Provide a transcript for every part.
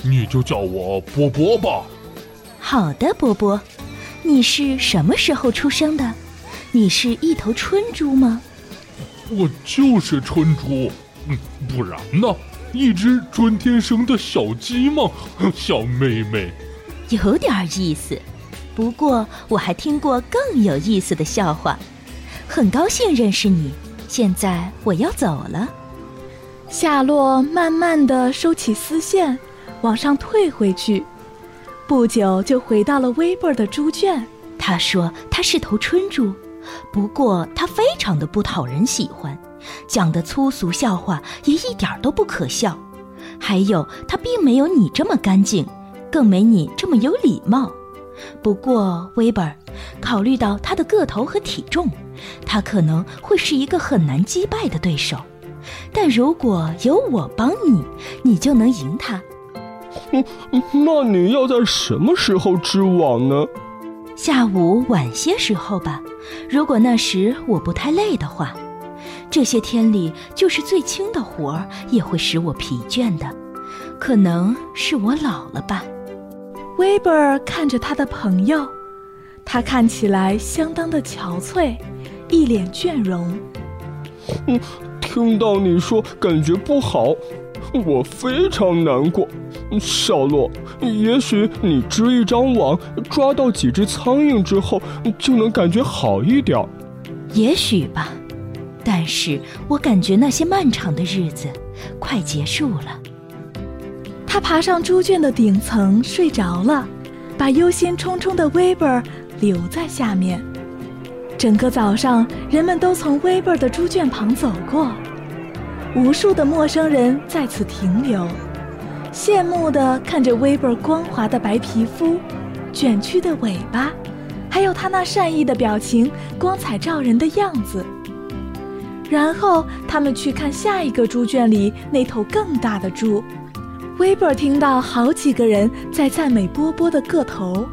你就叫我波波吧。 好的，波波。你是什么时候出生的？你是一头春猪吗？ 我就是春猪，不然呢？一只春天生的小鸡吗？小妹妹， 有点意思。不过我还听过更有意思的笑话。很高兴认识你，现在我要走了。 夏洛慢慢地收起丝线，往上退回去。不久就回到了威伯的猪圈。 他说他是头春猪，不过他非常的不讨人喜欢，讲的粗俗笑话也一点都不可笑。还有他并没有你这么干净，更没你这么有礼貌。不过威伯考虑到他的个头和体重，他可能会是一个很难击败的对手。但如果有我帮你，你就能赢他。 那你要在什么时候织网呢？ 下午晚些时候吧，如果那时我不太累的话。这些天里，就是最轻的活儿也会使我疲倦的，可能是我老了吧。 威伯看着他的朋友，他看起来相当的憔悴，一脸倦容。 听到你说感觉不好，我非常难过。小洛，也许你织一张网，抓到几只苍蝇之后，就能感觉好一点。 也许吧，但是我感觉那些漫长的日子快结束了。 他爬上猪圈的顶层睡着了，把忧心忡忡的威伯留在下面。整个早上，人们都从威伯的猪圈旁走过，无数的陌生人在此停留，羡慕地看着威伯光滑的白皮肤、卷曲的尾巴，还有他那善意的表情、光彩照人的样子。然后他们去看下一个猪圈里那头更大的猪。威伯听到好几个人在赞美波波的个头。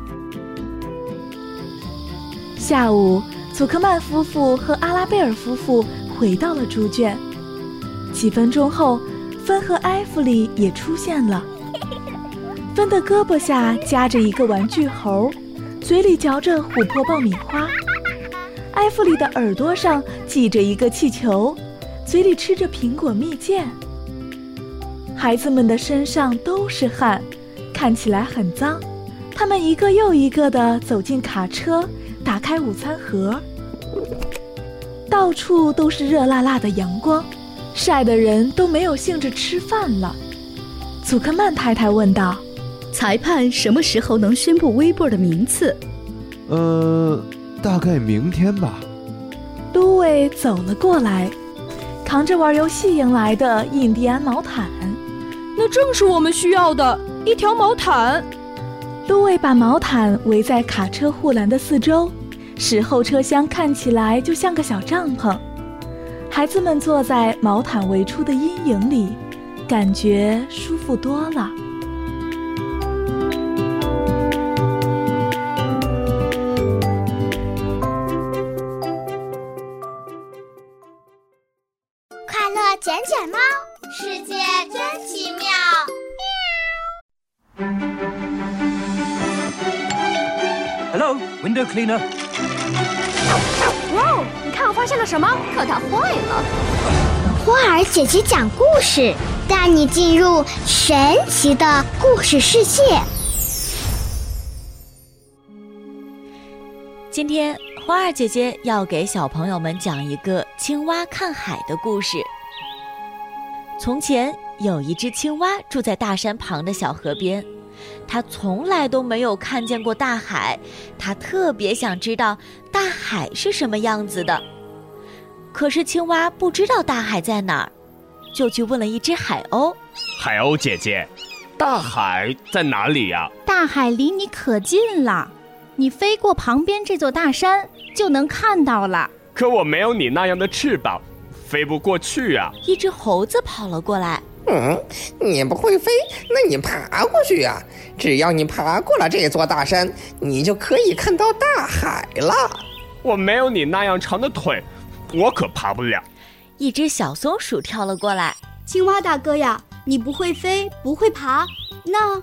下午，祖克曼夫妇和阿拉贝尔夫妇回到了猪圈。几分钟后，芬和埃弗里也出现了。芬的胳膊下夹着一个玩具猴，嘴里嚼着琥珀爆米花。埃弗里的耳朵上系着一个气球，嘴里吃着苹果蜜饯。孩子们的身上都是汗，看起来很脏。他们一个又一个地走进卡车，打开午餐盒。到处都是热辣辣的阳光，晒得人都没有兴致吃饭了。祖克曼太太问道： 裁判什么时候能宣布威伯的名次？ 大概明天吧。 卢伟走了过来，扛着玩游戏赢来的印第安毛毯。 那正是我们需要的，一条毛毯。 卢伟把毛毯围在卡车护栏的四周，使后车厢看起来就像个小帐篷。孩子们坐在毛毯围出的阴影里，感觉舒服多了。 快乐卷卷猫，世界真奇妙。 Hello, window cleaner. 哇哦，你看我发现了什么？可它坏了。 花儿姐姐讲故事，带你进入神奇的故事世界。 今天花儿姐姐要给小朋友们讲一个青蛙看海的故事。从前有一只青蛙住在大山旁的小河边，它从来都没有看见过大海，它特别想知道大海是什么样子的。可是青蛙不知道大海在哪儿，就去问了一只海鸥。 海鸥姐姐，大海在哪里呀？ 大海离你可近了，你飞过旁边这座大山就能看到了。 可我没有你那样的翅膀，飞不过去啊。 一只猴子跑了过来。 你不会飞，那你爬过去呀。只要你爬过了这座大山，你就可以看到大海了。 我没有你那样长的腿，我可爬不了。 一只小松鼠跳了过来。 青蛙大哥呀，你不会飞，不会爬，那